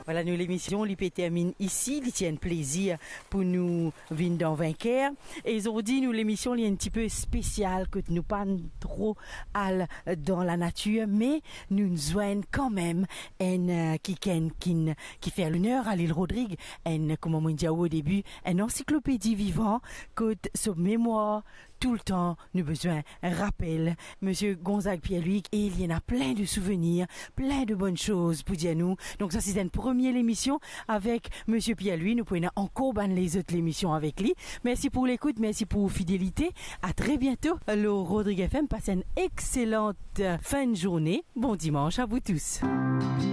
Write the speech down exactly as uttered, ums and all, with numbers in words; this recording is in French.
Voilà, nous l'émission, l'I P termine ici. Il tient plaisir pour nous venir dans Vainqueur. Et aujourd'hui, nous l'émission, il est un petit peu spécial, que nous pas trop al dans la nature, mais nous nous joignons quand même un qui qui qui qui fait l'honneur à l'île Rodrigue, un comme on dit au début, une encyclopédie vivant, que sur mémoire tout le temps, nous besoin un rappel. Monsieur Gonzague Pierre-Louis, et il y en a plein de souvenirs, plein de bonnes choses pour dire nous. Donc ça, c'est une première émission avec Monsieur Pierre-Louis. Nous pouvons encore ban les autres émissions avec lui. Merci pour l'écoute, merci pour votre fidélité. À très bientôt. Le Rodrigue F M, passez une excellente fin de journée. Bon dimanche à vous tous.